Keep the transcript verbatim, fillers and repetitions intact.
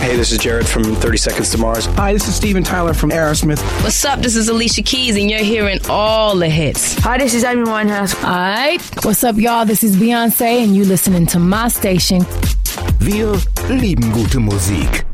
Hey, this is Jared from thirty Seconds to Mars. Hi, this is Steven Tyler from Aerosmith. What's up? This is Alicia Keys, and you're hearing all the hits. Hi, this is Amy Winehouse. All right. What's up, y'all? This is Beyonce, and you listening to my station. Wir lieben gute Musik.